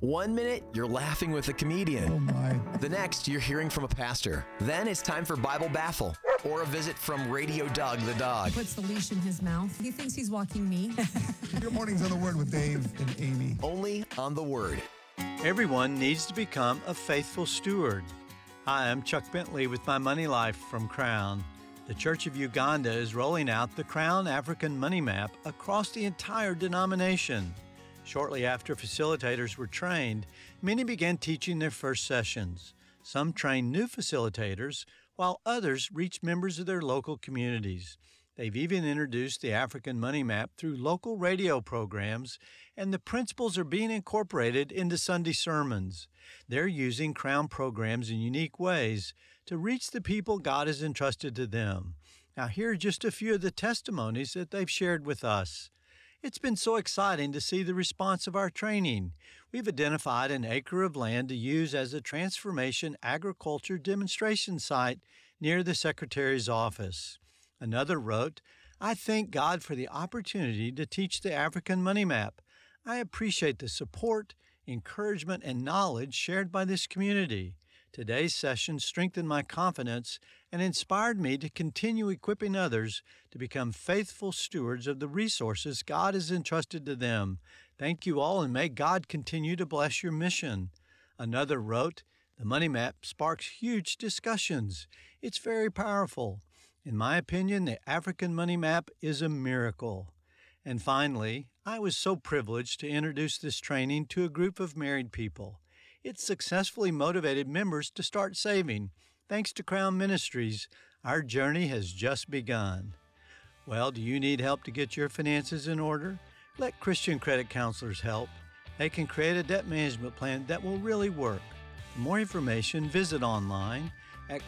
1 minute, you're laughing with a comedian. Oh, my. The next, you're hearing from a pastor. Then it's time for Bible Baffle or a visit from Radio Doug the dog. He puts the leash in his mouth. He thinks he's walking me. Good mornings on The Word with Dave and Amy. Only on The Word. Everyone needs to become a faithful steward. Hi, I'm Chuck Bentley with My Money Life from Crown. The Church of Uganda is rolling out the Crown African Money Map across the entire denomination. Shortly after facilitators were trained, many began teaching their first sessions. Some trained new facilitators, while others reached members of their local communities. They've even introduced the African Money Map through local radio programs, and the principles are being incorporated into Sunday sermons. They're using Crown programs in unique ways to reach the people God has entrusted to them. Now, here are just a few of the testimonies that they've shared with us. It's been so exciting to see the response of our training. We've identified an acre of land to use as a transformation agriculture demonstration site near the Secretary's office. Another wrote, I thank God for the opportunity to teach the African Money Map. I appreciate the support, encouragement, and knowledge shared by this community. Today's session strengthened my confidence and inspired me to continue equipping others to become faithful stewards of the resources God has entrusted to them. Thank you all, and may God continue to bless your mission. Another wrote, the Money Map sparks huge discussions. It's very powerful. In my opinion, the African Money Map is a miracle. And finally, I was so privileged to introduce this training to a group of married people. It successfully motivated members to start saving. Thanks to Crown Ministries, our journey has just begun. Well, do you need help to get your finances in order? Let Christian credit counselors help. They can create a debt management plan that will really work. For more information, visit online at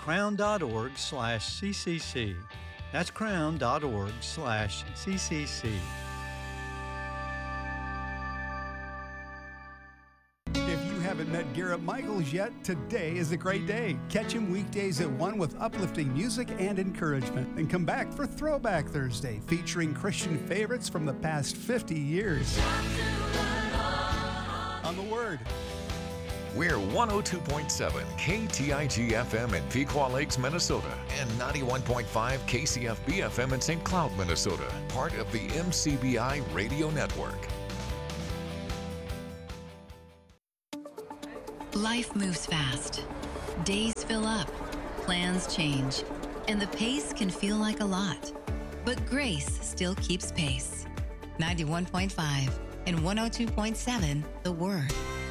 crown.org/CCC. That's crown.org/CCC. If you haven't met Garrett Michaels yet, today is a great day. Catch him weekdays at 1 with uplifting music and encouragement. And come back for Throwback Thursday, featuring Christian favorites from the past 50 years. On The Word. We're 102.7 KTIG FM in Pequot Lakes, Minnesota, and 91.5 KCFB FM in St. Cloud, Minnesota, part of the MCBI Radio Network. Life moves fast. Days fill up, plans change, and the pace can feel like a lot. But grace still keeps pace. 91.5 and 102.7 The Word.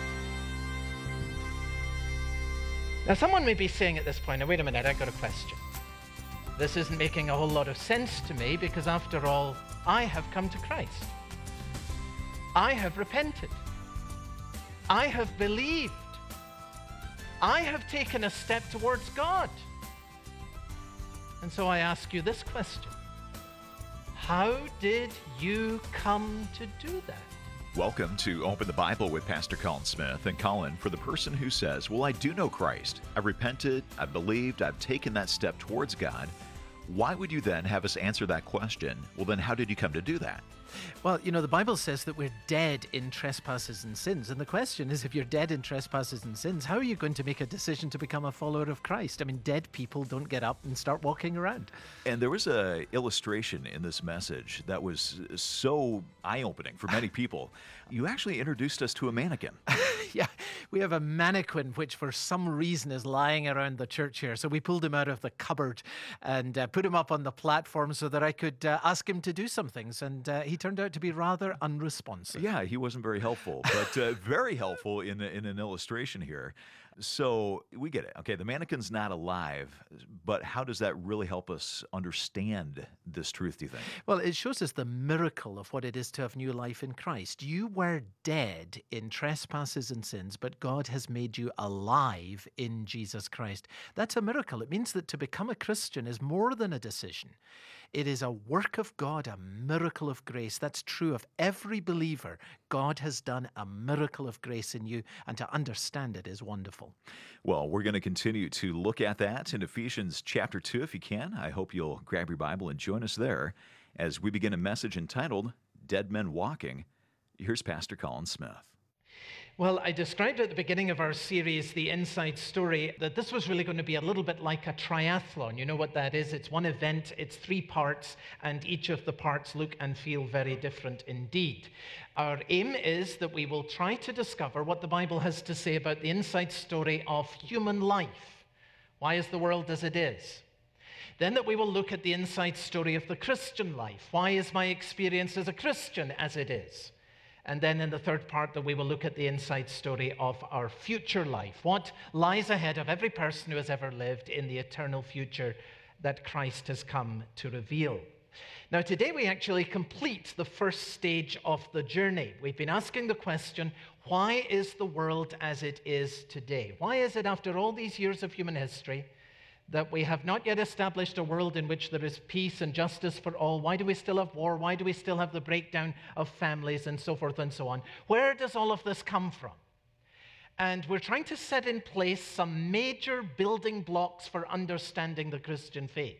Now, someone may be saying at this point, now wait a minute, I got a question. This isn't making a whole lot of sense to me because, after all, I have come to Christ. I have repented. I have believed. I have taken a step towards God. And so I ask you this question. How did you come to do that? Welcome to Open the Bible with Pastor Colin Smith. And Colin, for the person who says, well, I do know Christ, I've repented, I've believed, I've taken that step towards God, why would you then have us answer that question? Well, then how did you come to do that? Well, you know, the Bible says that we're dead in trespasses and sins. And the question is, if you're dead in trespasses and sins, how are you going to make a decision to become a follower of Christ? I mean, dead people don't get up and start walking around. And there was an illustration in this message that was so eye-opening for many people. You actually introduced us to a mannequin. Yeah, we have a mannequin which for some reason is lying around the church here. So we pulled him out of the cupboard and put him up on the platform so that I could ask him to do some things. And he turned out to be rather unresponsive. Yeah, he wasn't very helpful, but very helpful in an illustration here. So we get it. Okay, the mannequin's not alive, but how does that really help us understand this truth, do you think? Well, it shows us the miracle of what it is to have new life in Christ. You were dead in trespasses and sins, but God has made you alive in Jesus Christ. That's a miracle. It means that to become a Christian is more than a decision. It is a work of God, a miracle of grace. That's true of every believer. God has done a miracle of grace in you, and to understand it is wonderful. Well, we're going to continue to look at that in Ephesians chapter 2, if you can. I hope you'll grab your Bible and join us there as we begin a message entitled Dead Men Walking. Here's Pastor Colin Smith. Well, I described at the beginning of our series, The Inside Story, that this was really going to be a little bit like a triathlon. You know what that is? It's one event, it's 3 parts, and each of the parts look and feel very different indeed. Our aim is that we will try to discover what the Bible has to say about the inside story of human life. Why is the world as it is? Then that we will look at the inside story of the Christian life. Why is my experience as a Christian as it is? And then in the third part, that we will look at the inside story of our future life. What lies ahead of every person who has ever lived in the eternal future that Christ has come to reveal. Now, today we actually complete the first stage of the journey. We've been asking the question, why is the world as it is today? Why is it, after all these years of human history, that we have not yet established a world in which there is peace and justice for all? Why do we still have war? Why do we still have the breakdown of families and so forth and so on? Where does all of this come from? And we're trying to set in place some major building blocks for understanding the Christian faith.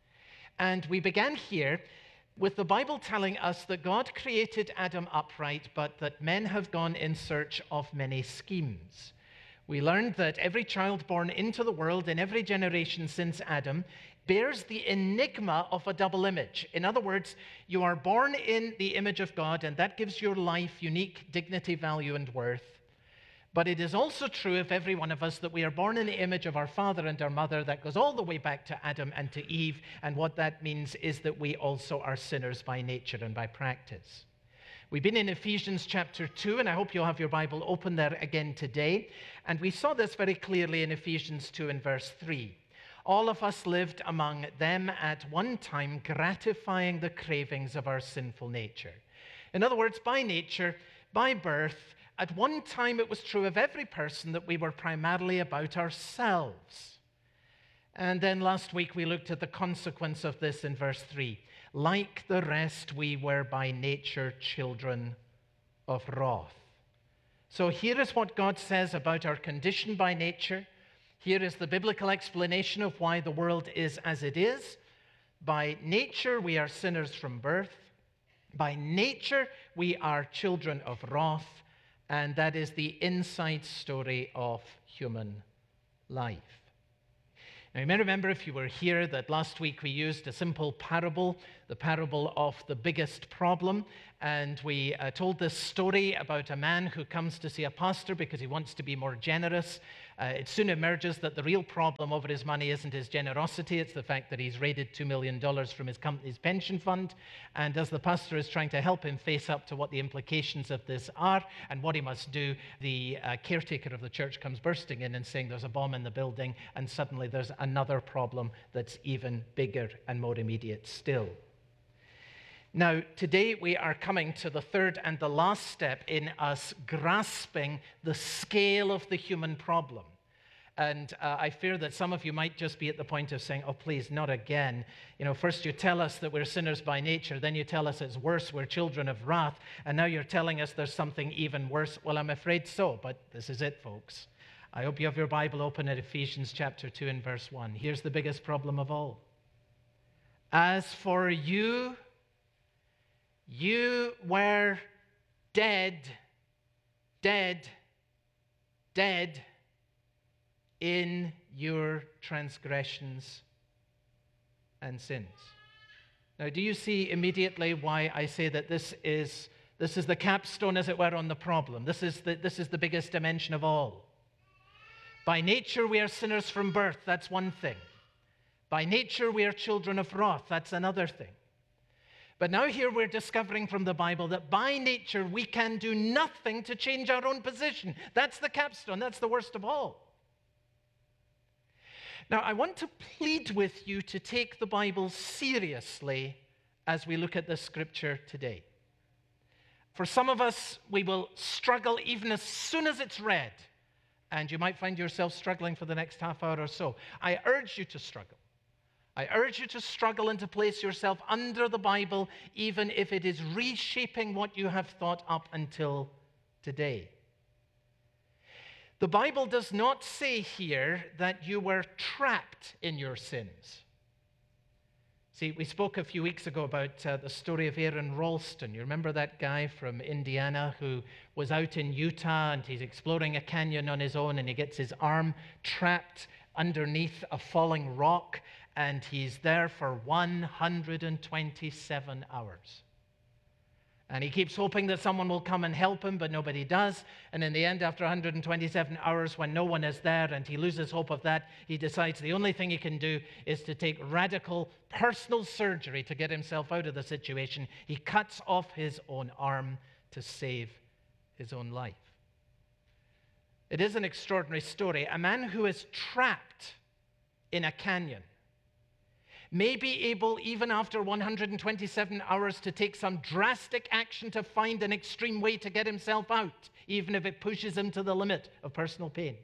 And we began here with the Bible telling us that God created Adam upright, but that men have gone in search of many schemes. We learned that every child born into the world in every generation since Adam bears the enigma of a double image. In other words, you are born in the image of God, and that gives your life unique dignity, value, and worth. But it is also true of every one of us that we are born in the image of our father and our mother. That goes all the way back to Adam and to Eve. And what that means is that we also are sinners by nature and by practice. We've been in Ephesians chapter 2, and I hope you'll have your Bible open there again today. And we saw this very clearly in Ephesians 2 and verse 3. All of us lived among them at one time, gratifying the cravings of our sinful nature. In other words, by nature, by birth, at one time it was true of every person that we were primarily about ourselves. And then last week we looked at the consequence of this in verse 3. Like the rest, we were by nature children of wrath. So here is what God says about our condition by nature. Here is the biblical explanation of why the world is as it is. By nature, we are sinners from birth. By nature, we are children of wrath. And that is the inside story of human life. Now, you may remember, if you were here, that last week we used a simple parable, the parable of the biggest problem. And we told this story about a man who comes to see a pastor because he wants to be more generous. It soon emerges that the real problem over his money isn't his generosity, it's the fact that he's raided $2 million from his company's pension fund. And as the pastor is trying to help him face up to what the implications of this are and what he must do, the caretaker of the church comes bursting in and saying there's a bomb in the building, and suddenly there's another problem that's even bigger and more immediate still. Now, today we are coming to the third and the last step in us grasping the scale of the human problem. And I fear that some of you might just be at the point of saying, oh, please, not again. You know, first you tell us that we're sinners by nature, then you tell us it's worse, we're children of wrath, and now you're telling us there's something even worse. Well, I'm afraid so, but this is it, folks. I hope you have your Bible open at Ephesians chapter 2 and verse 1. Here's the biggest problem of all. As for you, you were dead in your transgressions and sins. Now, do you see immediately why I say that this is the capstone, as it were, on the problem? This is the biggest dimension of all. By nature, we are sinners from birth. That's one thing. By nature, we are children of wrath. That's another thing. But now here we're discovering from the Bible that by nature we can do nothing to change our own position. That's the capstone. That's the worst of all. Now, I want to plead with you to take the Bible seriously as we look at this scripture today. For some of us, we will struggle even as soon as it's read, and you might find yourself struggling for the next half hour or so. I urge you to struggle. I urge you to struggle and to place yourself under the Bible, even if it is reshaping what you have thought up until today. The Bible does not say here that you were trapped in your sins. See, we spoke a few weeks ago about the story of Aaron Ralston. You remember that guy from Indiana who was out in Utah and he's exploring a canyon on his own and he gets his arm trapped underneath a falling rock and he's there for 127 hours. And he keeps hoping that someone will come and help him, but nobody does. And in the end, after 127 hours, when no one is there and he loses hope of that, he decides the only thing he can do is to take radical personal surgery to get himself out of the situation. He cuts off his own arm to save his own life. It is an extraordinary story. A man who is trapped in a canyon may be able, even after 127 hours, to take some drastic action to find an extreme way to get himself out, even if it pushes him to the limit of personal pain.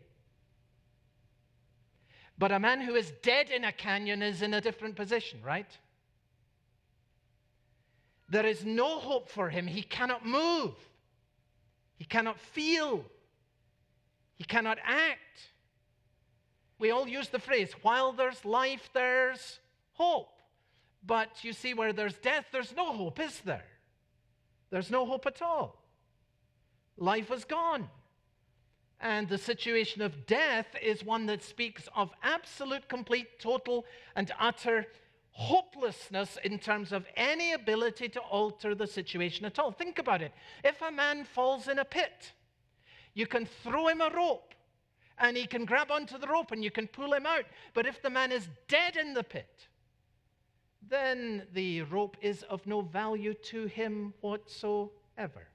But a man who is dead in a canyon is in a different position, right? There is no hope for him. He cannot move. He cannot feel. He cannot act. We all use the phrase, while there's life, there's hope. But you see, where there's death, there's no hope, is there? There's no hope at all. Life is gone. And the situation of death is one that speaks of absolute, complete, total, and utter hopelessness in terms of any ability to alter the situation at all. Think about it. If a man falls in a pit, you can throw him a rope, and he can grab onto the rope, and you can pull him out. But if the man is dead in the pit, then the rope is of no value to him whatsoever.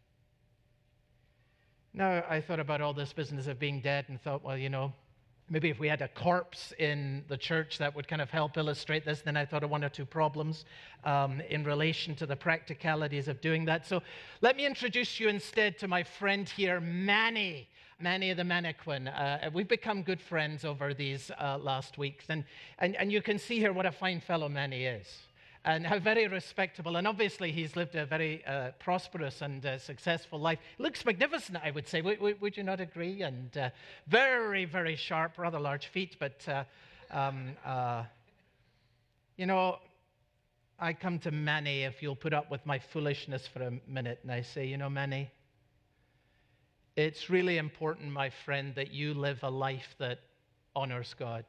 Now, I thought about all this business of being dead and thought, well, you know, maybe if we had a corpse in the church, that would kind of help illustrate this. Then I thought of one or two problems in relation to the practicalities of doing that. So let me introduce you instead to my friend here, Manny the mannequin. We've become good friends over these last weeks. And you can see here what a fine fellow Manny is. And how very respectable. And obviously he's lived a very prosperous and successful life. Looks magnificent, I would say. Would you not agree? And very, very sharp, rather large feet. But, you know, I come to Manny, if you'll put up with my foolishness for a minute, and I say, you know, Manny, it's really important, my friend, that you live a life that honors God.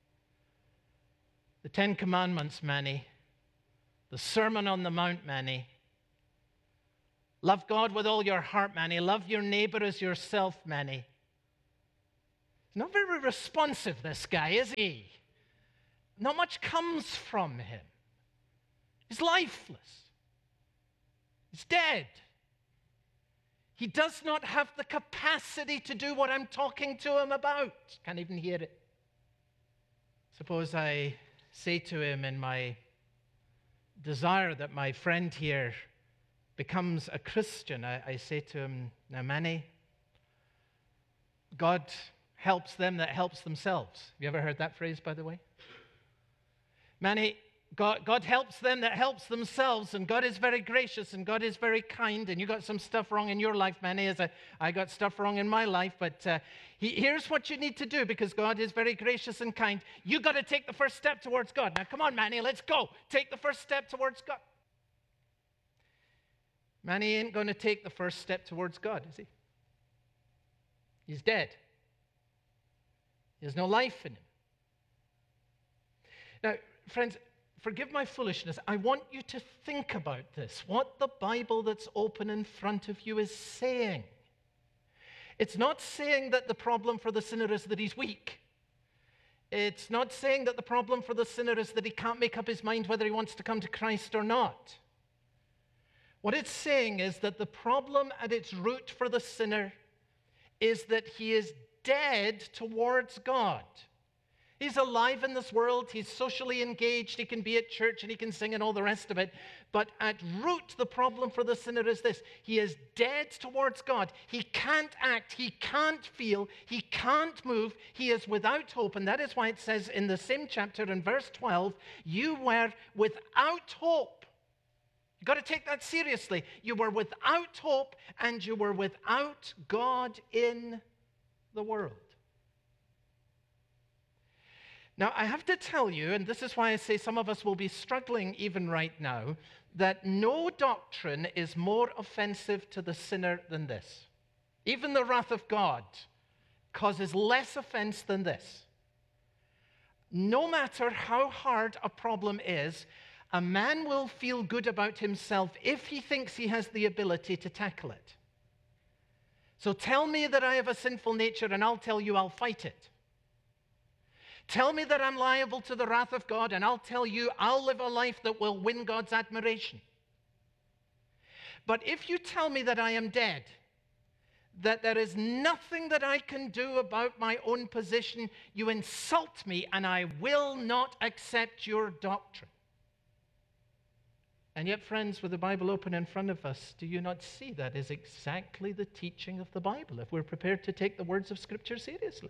The Ten Commandments, Manny. The Sermon on the Mount, Manny. Love God with all your heart, Manny. Love your neighbor as yourself, Manny. He's not very responsive, this guy, is he? Not much comes from him. He's lifeless. He's dead. He does not have the capacity to do what I'm talking to him about. Can't even hear it. Suppose I say to him in my desire that my friend here becomes a Christian, I say to him, now Manny, God helps them that helps themselves. Have you ever heard that phrase, by the way? Manny, God helps them that helps themselves, and God is very gracious, and God is very kind, and you got some stuff wrong in your life, Manny, as I got stuff wrong in my life, but here's what you need to do, because God is very gracious and kind. You got to take the first step towards God. Now, come on, Manny, let's go. Take the first step towards God. Manny ain't going to take the first step towards God, is he? He's dead. There's no life in him. Now, friends, forgive my foolishness. I want you to think about this, what the Bible that's open in front of you is saying. It's not saying that the problem for the sinner is that he's weak. It's not saying that the problem for the sinner is that he can't make up his mind whether he wants to come to Christ or not. What it's saying is that the problem at its root for the sinner is that he is dead towards God. He's alive in this world, he's socially engaged, he can be at church and he can sing and all the rest of it. But at root, the problem for the sinner is this: he is dead towards God. He can't act, he can't feel, he can't move, he is without hope. And that is why it says in the same chapter in verse 12, you were without hope. You've got to take that seriously. You were without hope and you were without God in the world. Now, I have to tell you, and this is why I say some of us will be struggling even right now, that no doctrine is more offensive to the sinner than this. Even the wrath of God causes less offense than this. No matter how hard a problem is, a man will feel good about himself if he thinks he has the ability to tackle it. So tell me that I have a sinful nature and I'll tell you I'll fight it. Tell me that I'm liable to the wrath of God and I'll tell you I'll live a life that will win God's admiration. But if you tell me that I am dead, that there is nothing that I can do about my own position, you insult me and I will not accept your doctrine. And yet, friends, with the Bible open in front of us, do you not see that is exactly the teaching of the Bible if we're prepared to take the words of Scripture seriously?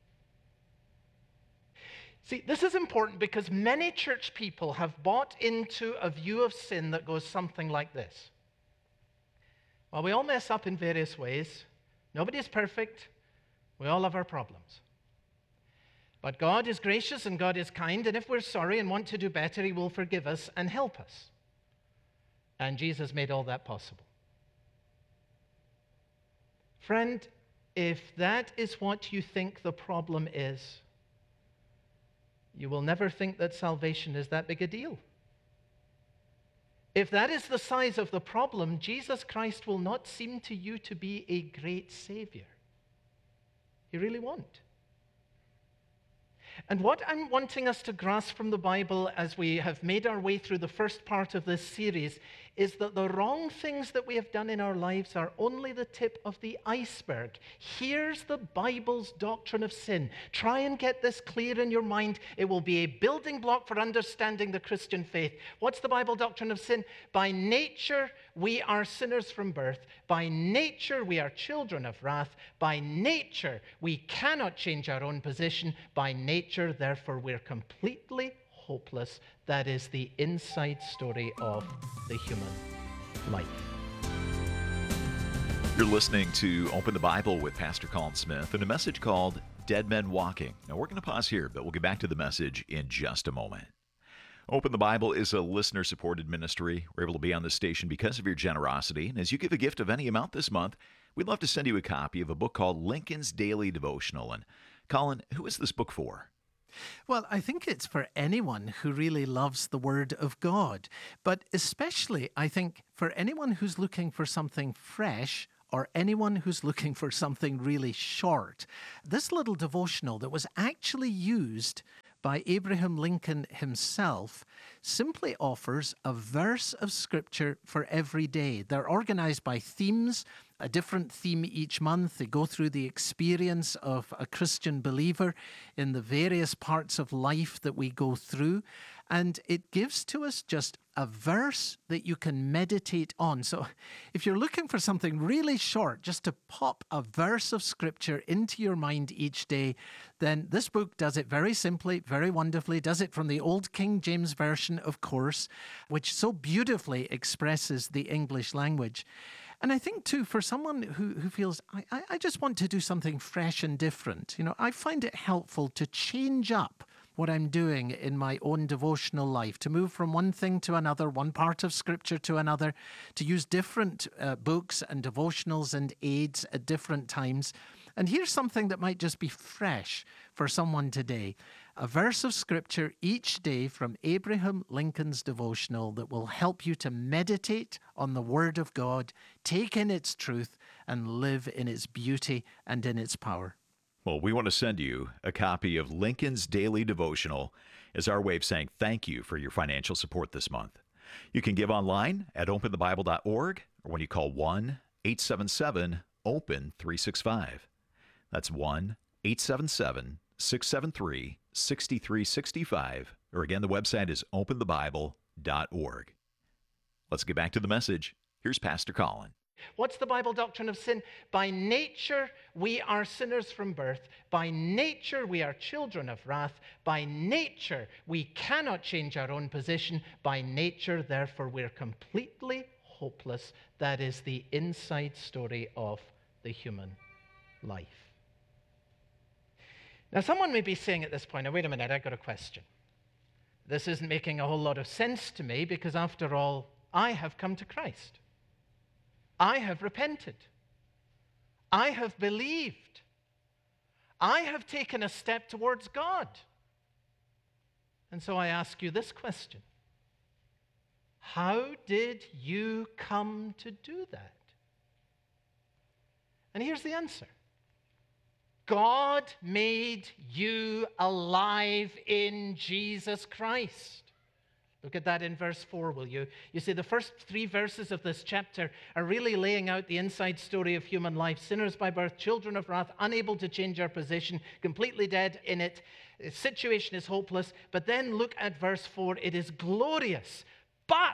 See, this is important because many church people have bought into a view of sin that goes something like this. Well, we all mess up in various ways. Nobody is perfect. We all have our problems. But God is gracious and God is kind, and if we're sorry and want to do better, He will forgive us and help us. And Jesus made all that possible. Friend, if that is what you think the problem is, you will never think that salvation is that big a deal. If that is the size of the problem, Jesus Christ will not seem to you to be a great Savior. He really won't. And what I'm wanting us to grasp from the Bible as we have made our way through the first part of this series is that the wrong things that we have done in our lives are only the tip of the iceberg. Here's the Bible's doctrine of sin. Try and get this clear in your mind. It will be a building block for understanding the Christian faith. What's the Bible doctrine of sin? By nature, we are sinners from birth. By nature, we are children of wrath. By nature, we cannot change our own position. By nature, therefore, we're completely hopeless. That is the inside story of the human life. You're listening to Open the Bible with Pastor Colin Smith and a message called Dead Men Walking. Now, we're going to pause here, but we'll get back to the message in just a moment. Open the Bible is a listener-supported ministry. We're able to be on this station because of your generosity. And as you give a gift of any amount this month, we'd love to send you a copy of a book called Lincoln's Daily Devotional. And Colin, who is this book for? Well, I think it's for anyone who really loves the Word of God, but especially, I think, for anyone who's looking for something fresh or anyone who's looking for something really short. This little devotional that was actually used by Abraham Lincoln himself simply offers a verse of Scripture for every day. They're organized by themes, a different theme each month. They go through the experience of a Christian believer in the various parts of life that we go through. And it gives to us just a verse that you can meditate on. So if you're looking for something really short, just to pop a verse of Scripture into your mind each day, then this book does it very simply, very wonderfully, does it from the Old King James Version, of course, which so beautifully expresses the English language. And I think, too, for someone who feels, I just want to do something fresh and different, I find it helpful to change up what I'm doing in my own devotional life, to move from one thing to another, one part of Scripture to another, to use different books and devotionals and aids at different times. And here's something that might just be fresh for someone today. A verse of Scripture each day from Abraham Lincoln's devotional that will help you to meditate on the Word of God, take in its truth, and live in its beauty and in its power. Well, we want to send you a copy of Lincoln's Daily Devotional as our way of saying thank you for your financial support this month. You can give online at openthebible.org or when you call 1-877-OPEN-365. That's 1-877-673-6365. Or again, the website is openthebible.org. Let's get back to the message. Here's Pastor Colin. What's the Bible doctrine of sin? By nature, we are sinners from birth. By nature, we are children of wrath. By nature, we cannot change our own position. By nature, therefore, we're completely hopeless. That is the inside story of the human life. Now, someone may be saying at this point, now, wait a minute, I've got a question. This isn't making a whole lot of sense to me because, after all, I have come to Christ. I have repented. I have believed. I have taken a step towards God. And so I ask you this question. How did you come to do that? And here's the answer. God made you alive in Jesus Christ. Look at that in verse 4, will you? You see, the first 3 verses of this chapter are really laying out the inside story of human life. Sinners by birth, children of wrath, unable to change our position, completely dead in it. The situation is hopeless. But then look at verse 4. It is glorious. But,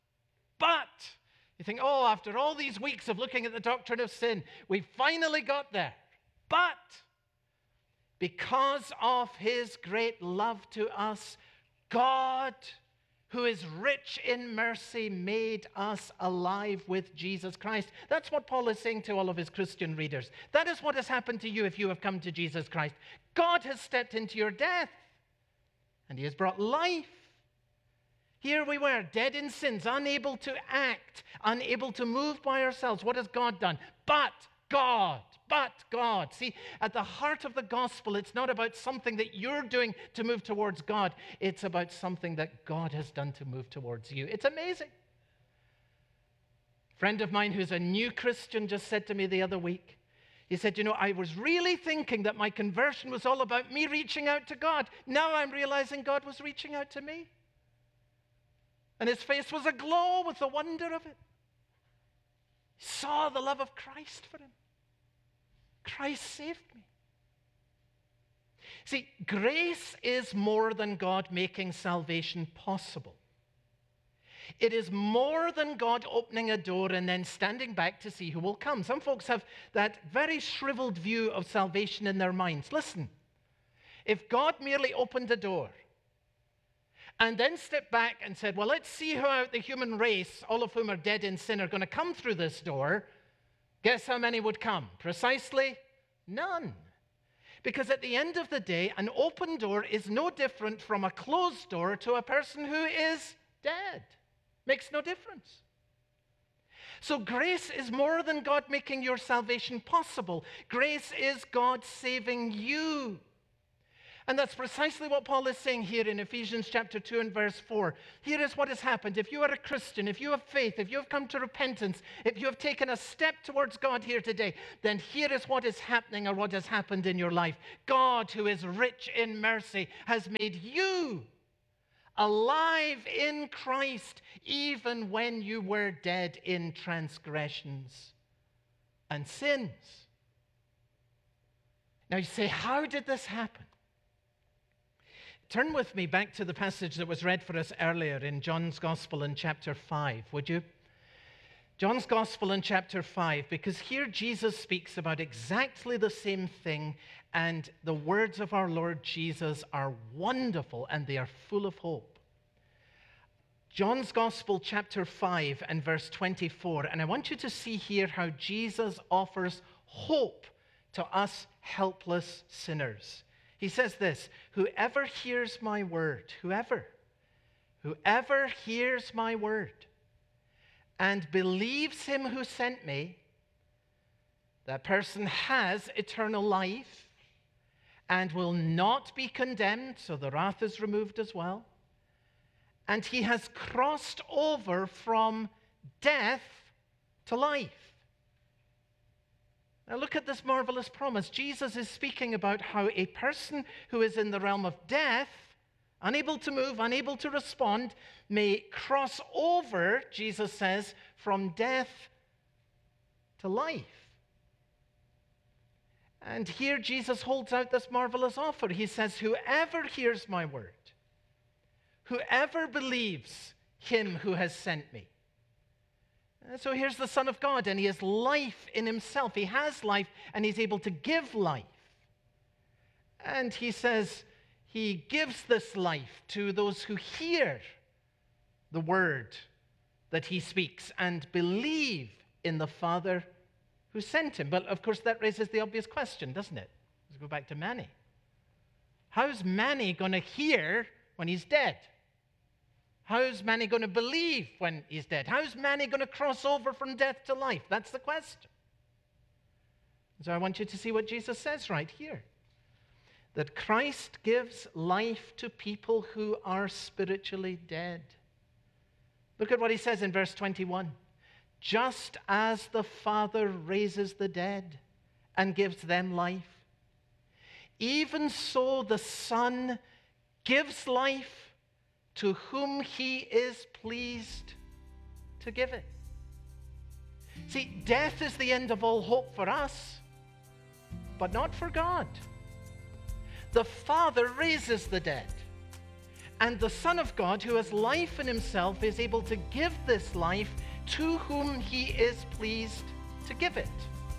you think, oh, after all these weeks of looking at the doctrine of sin, we finally got there. But because of his great love to us, God, who is rich in mercy, made us alive with Jesus Christ. That's what Paul is saying to all of his Christian readers. That is what has happened to you if you have come to Jesus Christ. God has stepped into your death, and he has brought life. Here we were, dead in sins, unable to act, unable to move by ourselves. What has God done? But God. See, at the heart of the gospel, it's not about something that you're doing to move towards God. It's about something that God has done to move towards you. It's amazing. A friend of mine who's a new Christian just said to me the other week, he said, I was really thinking that my conversion was all about me reaching out to God. Now I'm realizing God was reaching out to me. And his face was aglow with the wonder of it. He saw the love of Christ for him. Christ saved me. See, grace is more than God making salvation possible. It is more than God opening a door and then standing back to see who will come. Some folks have that very shriveled view of salvation in their minds. Listen, if God merely opened a door and then stepped back and said, well, let's see how the human race, all of whom are dead in sin, are going to come through this door, guess how many would come? Precisely none. Because at the end of the day, an open door is no different from a closed door to a person who is dead. Makes no difference. So grace is more than God making your salvation possible. Grace is God saving you. And that's precisely what Paul is saying here in Ephesians chapter 2 and verse 4. Here is what has happened. If you are a Christian, if you have faith, if you have come to repentance, if you have taken a step towards God here today, then here is what is happening or what has happened in your life. God, who is rich in mercy, has made you alive in Christ, even when you were dead in transgressions and sins. Now you say, how did this happen? Turn with me back to the passage that was read for us earlier in John's Gospel in chapter 5, would you? John's Gospel in chapter 5, because here Jesus speaks about exactly the same thing, and the words of our Lord Jesus are wonderful and they are full of hope. John's Gospel chapter 5 and verse 24, and I want you to see here how Jesus offers hope to us helpless sinners. He says this, whoever hears my word, whoever hears my word and believes him who sent me, that person has eternal life and will not be condemned, so the wrath is removed as well. And he has crossed over from death to life. Now look at this marvelous promise. Jesus is speaking about how a person who is in the realm of death, unable to move, unable to respond, may cross over, Jesus says, from death to life. And here Jesus holds out this marvelous offer. He says, whoever hears my word, whoever believes him who has sent me. So here's the Son of God, and he has life in himself. He has life, and he's able to give life. And he says he gives this life to those who hear the word that he speaks and believe in the Father who sent him. But of course, that raises the obvious question, doesn't it? Let's go back to Manny. How's Manny going to hear when he's dead? How's Manny going to believe when he's dead? How's Manny going to cross over from death to life? That's the question. So I want you to see what Jesus says right here. That Christ gives life to people who are spiritually dead. Look at what he says in verse 21. Just as the Father raises the dead and gives them life, even so the Son gives life to whom he is pleased to give it. See, death is the end of all hope for us, but not for God. The Father raises the dead, and the Son of God, who has life in himself, is able to give this life to whom he is pleased to give it.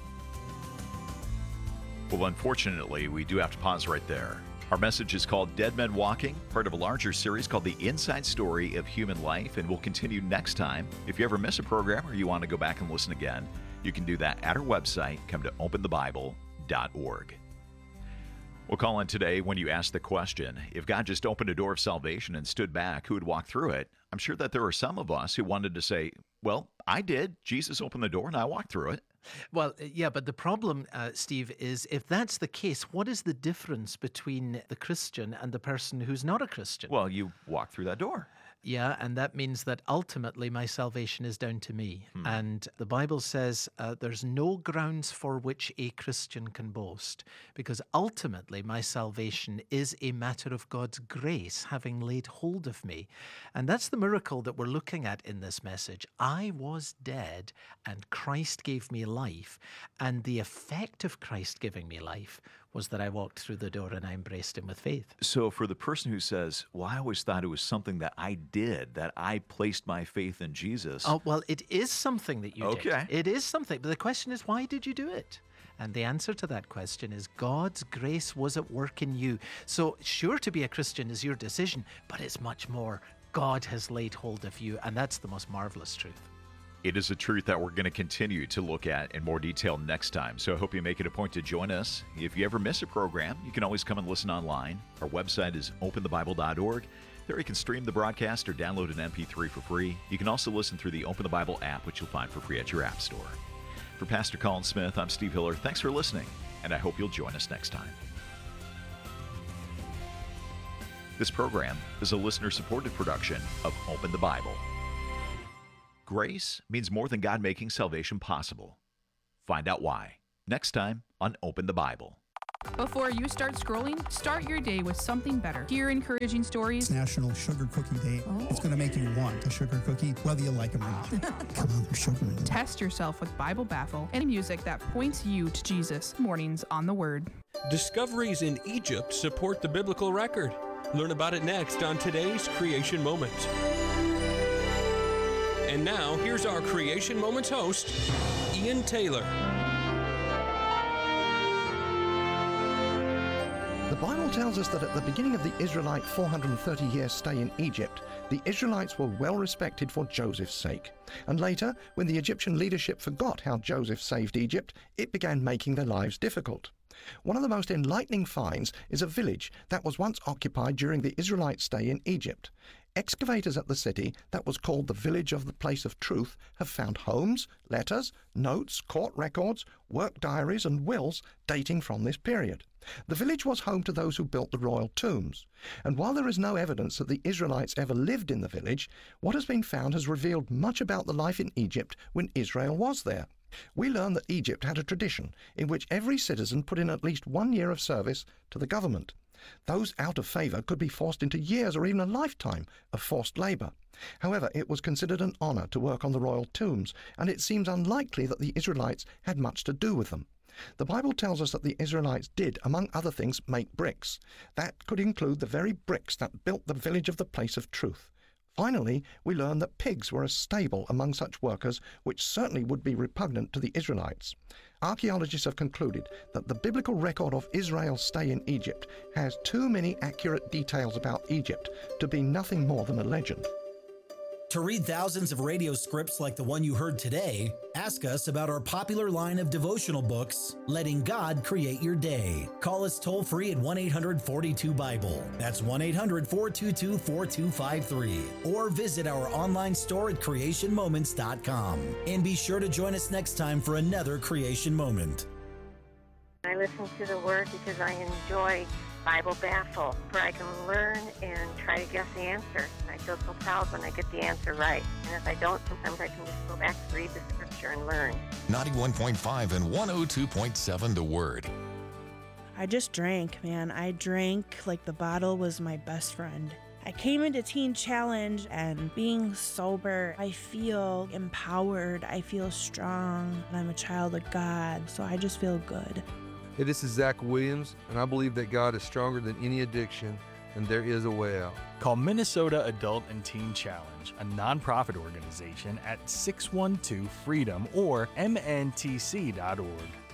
Well, unfortunately, we do have to pause right there. Our message is called Dead Men Walking, part of a larger series called The Inside Story of Human Life, and we'll continue next time. If you ever miss a program or you want to go back and listen again, you can do that at our website. Come to openthebible.org. We'll call in today when you ask the question, if God just opened a door of salvation and stood back, who would walk through it? I'm sure that there are some of us who wanted to say, well, I did. Jesus opened the door and I walked through it. Well, yeah, but the problem, Steve, is if that's the case, what is the difference between the Christian and the person who's not a Christian? Well, you walk through that door. Yeah, and that means that ultimately my salvation is down to me. And the Bible says there's no grounds for which a Christian can boast, because ultimately my salvation is a matter of God's grace having laid hold of me. And that's the miracle that we're looking at in this message. I was dead and Christ gave me life. And the effect of Christ giving me life was that I walked through the door and I embraced him with faith. So for the person who says, well, I always thought it was something that I did, that I placed my faith in Jesus. Oh, well, it is something that you did. Okay. It is something. But the question is, why did you do it? And the answer to that question is God's grace was at work in you. So sure, to be a Christian is your decision, but it's much more. God has laid hold of you, and that's the most marvelous truth. It is a truth that we're going to continue to look at in more detail next time. So I hope you make it a point to join us. If you ever miss a program, you can always come and listen online. Our website is openthebible.org. There you can stream the broadcast or download an MP3 for free. You can also listen through the Open the Bible app, which you'll find for free at your app store. For Pastor Colin Smith, I'm Steve Hiller. Thanks for listening, and I hope you'll join us next time. This program is a listener-supported production of Open the Bible. Grace means more than God making salvation possible. Find out why next time on Open the Bible. Before you start scrolling, start your day with something better. Hear encouraging stories. It's National Sugar Cookie Day. It's going to make you want a sugar cookie, whether you like them or not. Come on, they're sugary. Test yourself with Bible Baffle and music that points you to Jesus. Mornings on the Word. Discoveries in Egypt support the biblical record. Learn about it next on today's Creation Moment. And now, here's our Creation Moments host, Ian Taylor. The Bible tells us that at the beginning of the Israelite 430-year stay in Egypt, the Israelites were well respected for Joseph's sake. And later, when the Egyptian leadership forgot how Joseph saved Egypt, it began making their lives difficult. One of the most enlightening finds is a village that was once occupied during the Israelite stay in Egypt. Excavators at the city that was called the Village of the Place of Truth have found homes, letters, notes, court records, work diaries and wills dating from this period. The village was home to those who built the royal tombs. And while there is no evidence that the Israelites ever lived in the village, what has been found has revealed much about the life in Egypt when Israel was there. We learn that Egypt had a tradition in which every citizen put in at least 1 year of service to the government. Those out of favor could be forced into years or even a lifetime of forced labor. However, it was considered an honor to work on the royal tombs, and it seems unlikely that the Israelites had much to do with them. The Bible tells us that the Israelites did, among other things, make bricks. That could include the very bricks that built the Village of the Place of Truth. Finally, we learn that pigs were a staple among such workers, which certainly would be repugnant to the Israelites. Archaeologists have concluded that the biblical record of Israel's stay in Egypt has too many accurate details about Egypt to be nothing more than a legend. To read thousands of radio scripts like the one you heard today, ask us about our popular line of devotional books, Letting God Create Your Day. Call us toll-free at 1-800-42-BIBLE. That's 1-800-422-4253. Or visit our online store at creationmoments.com. And be sure to join us next time for another Creation Moment. I listen to the Word because I enjoy Bible Baffle, where I can learn and try to guess the answer. And I feel so proud when I get the answer right. And if I don't, sometimes I can just go back to read the scripture and learn. 91.5 and 102.7 The Word. I just drank, man. I drank like the bottle was my best friend. I came into Teen Challenge, and being sober, I feel empowered. I feel strong. I'm a child of God, so I just feel good. Hey, this is Zach Williams, and I believe that God is stronger than any addiction, and there is a way out. Call Minnesota Adult and Teen Challenge, a nonprofit organization, at 612-FREEDOM or mntc.org.